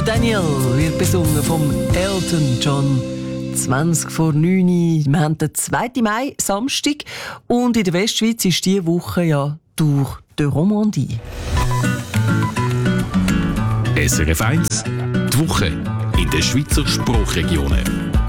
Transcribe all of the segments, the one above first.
Daniel wird besungen vom Elton John. 20 vor 9 Uhr. Wir haben den 2. Mai, Samstag. Und in der Westschweiz ist diese Woche ja Tour de Romandie. SRF 1, die Woche in den Schweizer Sprachregionen.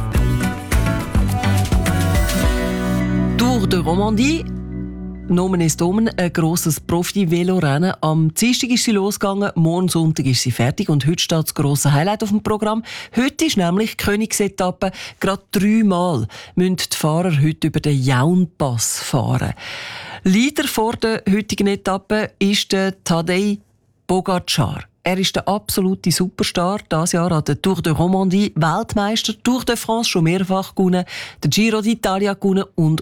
Tour de Romandie. Nomen ist Omen, ein grosses Profi-Velorennen. Am Dienstag ist sie losgegangen, morgen Sonntag ist sie fertig und heute steht das grosse Highlight auf dem Programm. Heute ist nämlich die Königsetappe. Gerade 3 Mal müssen die Fahrer heute über den Jaunpass fahren. Leader vor der heutigen Etappe ist der Tadej Pogačar. Er ist der absolute Superstar. Dieses Jahr an der Tour de Romandie Weltmeister, Tour de France schon mehrfach gewonnen, der Giro d'Italia gewonnen und.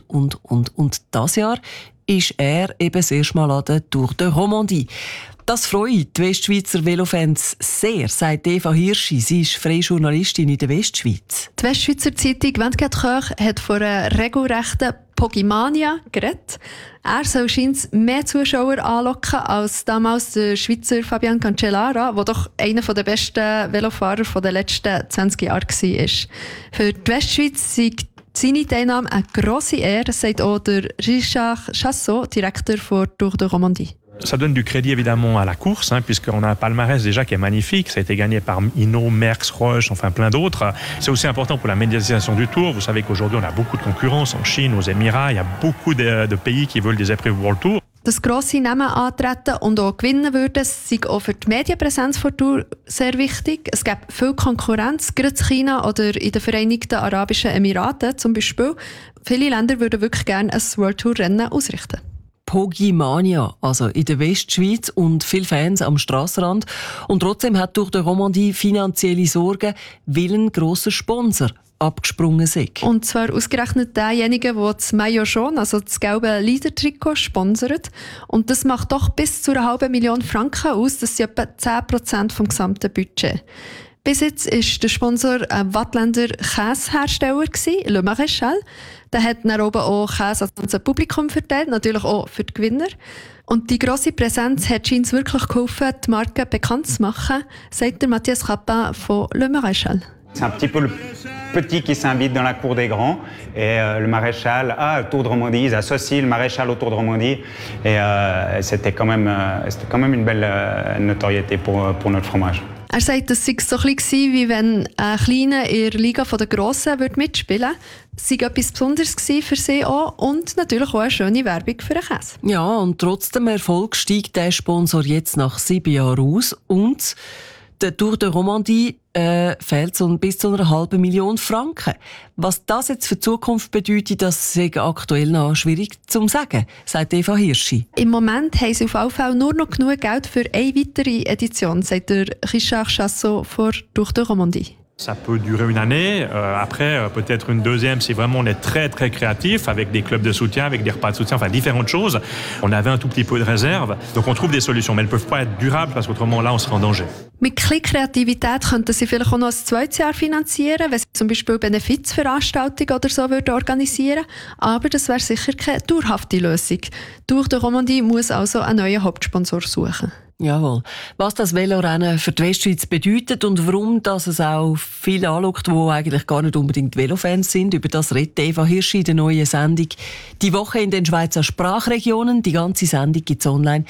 Dieses Jahr ist er eben das erste Mal an der Tour de Romandie. Das freut die Westschweizer Velofans sehr, sagt Eva Hirschi. Sie ist freie Journalistin in der Westschweiz. Die Westschweizer Zeitung 24 Heures hat von einer regelrechten Pogimania geredet. Er soll scheinbar mehr Zuschauer anlocken als damals der Schweizer Fabian Cancellara, der doch einer der besten Velofahrer der letzten 20 Jahre war. Für die Westschweiz sind seine Teilnahme eine grosse Ehre, sagt auch der Richard Chassot, Direktor der Tour de Romandie. Ça donne du crédit évidemment à la course, puisqu'on a un palmarès déjà qui est magnifique. Ça a été gagné par Hinault, Merckx, Roche, enfin plein d'autres. C'est aussi important pour la médiatisation du Tour. Vous savez qu'aujourd'hui on a beaucoup de concurrence en Chine, aux Émirats. Il y a beaucoup de pays qui veulent des épreuves World Tour. Dass grosse Namen antreten und auch gewinnen würden, ist auch für die Medienpräsenz der Tour sehr wichtig. Es gibt viel Konkurrenz, gerade in China oder in den Vereinigten Arabischen Emiraten zum Beispiel. Viele Länder würden wirklich gerne ein World Tour Rennen ausrichten. Pogimania, also in der Westschweiz und viele Fans am Strassenrand. Und trotzdem hat durch die Romandie finanzielle Sorgen, weil ein grosser Sponsor abgesprungen sind. Und zwar ausgerechnet derjenige, der das Maillot jaune, also das gelbe Leader-Trikot, sponsert. Und das macht doch bis zu 500.000 Franken aus. Das sind etwa 10% vom gesamten Budget. Bis jetzt war der Sponsor ein Wattländer Käsehersteller, Le Maréchal. Der hat dann oben auch Käse an das Publikum verteilt, natürlich auch für die Gewinner. Und die grosse Präsenz hat uns wirklich geholfen, die Marke bekannt zu machen, sagt der Matthias Rapin von Le Maréchal. C'est un petit peu le petit qui s'invite dans la cour des grands. Et le Maréchal, Tour de Romandie, ils associent le Maréchal au Tour de Romandie. Et c'était quand même une belle notoriété pour notre fromage. Er sagt, es sei so ein bisschen wie wenn ein Kleiner in der Liga der Grossen mitspielen würde. Es sei etwas Besonderes für sie auch und natürlich auch eine schöne Werbung für den Käse. Ja, und trotz dem Erfolg steigt der Sponsor jetzt nach 7 Jahren aus und der Tour de Romandie fehlt bis zu 500.000 Franken. Was das jetzt für die Zukunft bedeutet, das ist aktuell noch schwierig zu sagen, sagt Eva Hirschi. Im Moment haben sie auf jeden Fall nur noch genug Geld für eine weitere Edition, sagt der Richard Chassot von Tour de Romandie. Ça peut durer une année. Après, peut-être une deuxième si vraiment on est très très créatif avec des clubs de soutien, avec des repas de soutien, enfin différentes choses. On avait un tout petit peu de réserve. Donc on trouve des solutions, mais elles ne peuvent pas être durables parce qu'autrement là on serait en danger. Mit etwas Kreativität könnten sie vielleicht auch noch ein 2. Jahr finanzieren, wenn sie zum Beispiel Benefizveranstaltungen oder so organisieren würden. Aber das wäre sicher keine dauerhafte Lösung. Tour de Romandie muss also einen neuen Hauptsponsor suchen. Jawohl. Was das Velorennen für die Westschweiz bedeutet und warum das es auch viele anschaut, die eigentlich gar nicht unbedingt Velofans sind, über das redet Eva Hirschi in der neuen Sendung «Die Woche in den Schweizer Sprachregionen». Die ganze Sendung gibt es online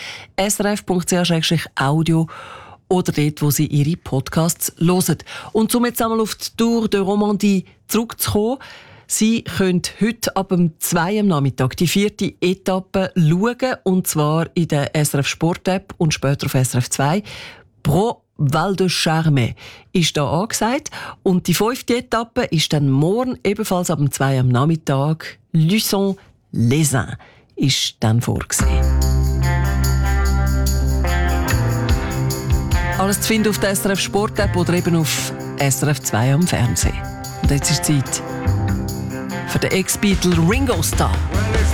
srf.ch/audio oder dort, wo Sie Ihre Podcasts hören. Und um jetzt einmal auf die Tour de Romandie zurückzukommen, Sie können heute ab 2 am Nachmittag die 4. Etappe schauen, und zwar in der SRF Sport App und später auf SRF 2. Pro Val de Charme ist da angesagt. Und die 5. Etappe ist dann morgen ebenfalls ab 2 am Nachmittag. Luçon-les-Uns ist dann vorgesehen. Alles zu finden auf der SRF Sport App oder eben auf SRF 2 am Fernsehen. Und jetzt ist Zeit für den Ex-Beatle Ringo Starr.